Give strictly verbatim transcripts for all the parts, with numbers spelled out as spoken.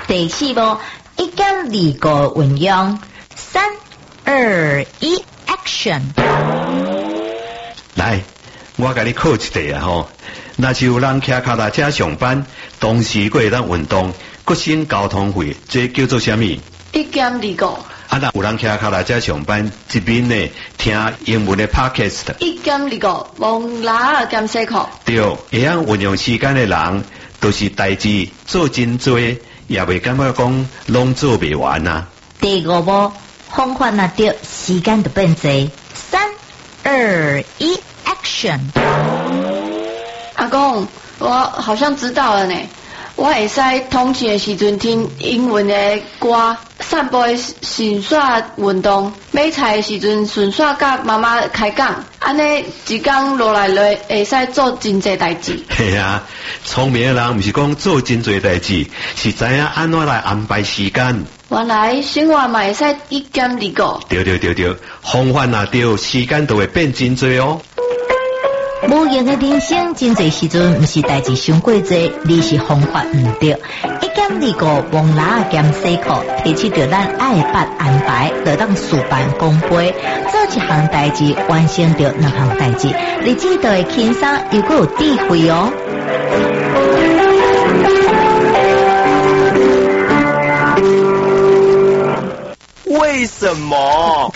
第四步，一减二个运用，三二一 ，Action！ 来，我甲你考一题啊吼，若是有人骑脚踏车上班，同时佫会当运动，佫省交通费，这叫做啥物？ 一减二个。 啊，若有人骑脚踏车上班，一边呢听英文的 podcast， 一减二个，蒙拉减四块。 对，会晓运用时间的人，都是代志做真多，也袂感觉讲拢做袂完啊。 第五步，方法拿到，时间就变多。三二一 ，Action！ 阿公，我好像知道了呢。我会使通勤的时阵听英文的歌，散步的顺耍运动，买菜的时阵顺耍甲妈妈开讲，安尼一天落来落会使做真侪代志。 嘿啊，聪明的人不是讲做真侪代志，是知影安怎来安排时间。 原来生活嘛会使一减二个。 对对对对，方法拿对，时间就会变真多哦。 无用的人生，真侪时阵，毋是代志伤过济，而是方法毋对。一减二个，忘拉减四块，提起着咱爱办安排，就当事半功倍。做一项代志，完成着两项代志，日子就会轻松又佫有智慧哦。 为什么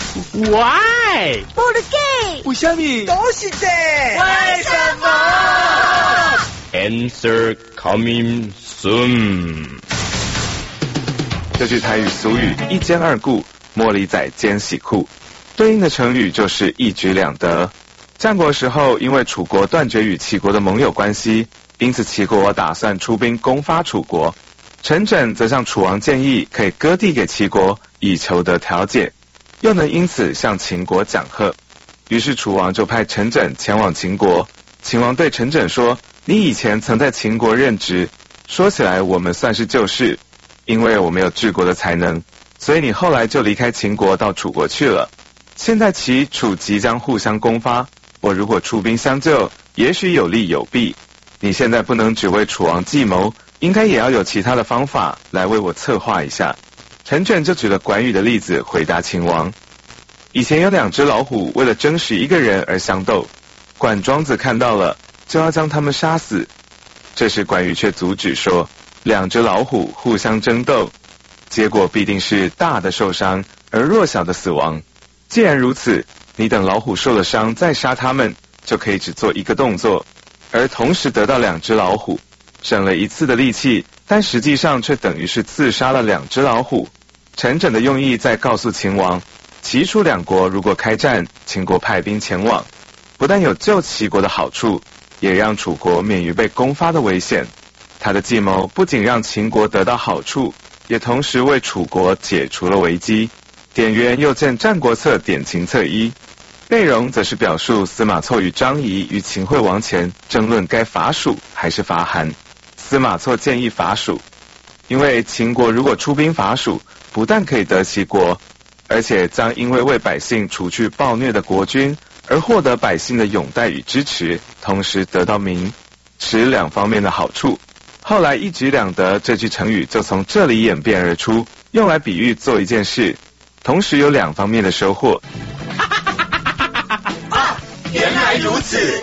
？Why？ 不了解， 为什么？都是这。为什么 ？Answer coming soon。 这句台语俗语“一兼二顾”，茉莉仔兼喜裤，对应的成语就是一举两得。战国时候，因为楚国断绝与齐国的盟友关系，因此齐国打算出兵攻发楚国。陈轸则向楚王建议，可以割地给齐国，以求得调解，又能因此向秦国讲和。于是楚王就派陈轸前往秦国。秦王对陈轸说：“你以前曾在秦国任职，说起来我们算是旧识，因为我没有治国的才能，所以你后来就离开秦国到楚国去了。现在齐楚即将互相攻发，我如果出兵相救，也许有利有弊。你现在不能只为楚王计谋，应该也要有其他的方法来为我策划一下。”陈轸就举了管羽的例子回答秦王：以前有两只老虎为了争食一个人而相斗，管庄子看到了，就要将他们杀死。这时管羽却阻止说：两只老虎互相争斗，结果必定是大的受伤，而弱小的死亡。既然如此，你等老虎受了伤再杀他们，就可以只做一个动作，而同时得到两只老虎，省了一次的力气，但实际上却等于是自杀了两只老虎。陈轸的用意在告诉秦王，齐楚两国如果开战，秦国派兵前往，不但有救齐国的好处，也让楚国免于被攻发的危险。他的计谋不仅让秦国得到好处，也同时为楚国解除了危机。典源又见《战国策·典秦策一》，内容则是表述司马错与张仪于秦惠王前争论该伐蜀还是伐韩。司马错建议伐蜀，因为秦国如果出兵伐蜀，不但可以得其国，而且将因为为百姓除去暴虐的国君，而获得百姓的拥戴与支持，同时得到民持两方面的好处。后来一举两得这句成语就从这里演变而出，用来比喻做一件事，同时有两方面的收获。 啊，原来如此。